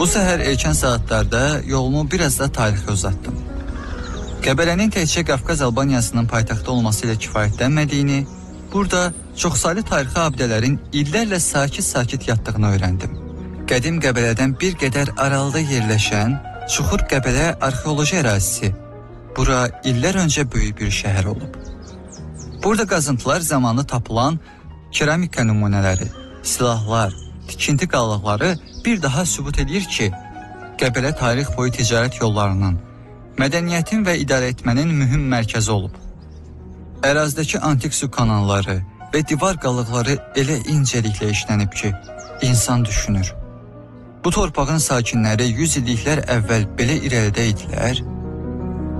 Bu səhər erkən saatlarda yolumu biraz da tarixə uzatdım. Qəbələnin təkcə Qafqaz Albaniyasının paytaxtı olması ilə kifayətlənmədiyini, burada çoxsaylı tarixi abidələrin illərlə sakit-sakit yatdığını öyrəndim. Qədim Qəbələdən bir qədər aralıda yerləşən Çuxur Qəbələ arxeoloji ərazisi. Bura illər öncə böyük bir şəhər olub. Burada qazıntılar zamanı tapılan keramika nümunələri, silahlar, tikinti qalıqları bir daha sübut edir ki, Qəbələ tarix boyu ticarət yollarının, mədəniyyətin və idarəetmənin mühüm mərkəzi olub. Ərazidəki antik su kanalları və divar qalıqları elə incəliklə işlənib ki, insan düşünür. Bu torpağın sakinləri 100 illiklər əvvəl belə irəlidə idilər.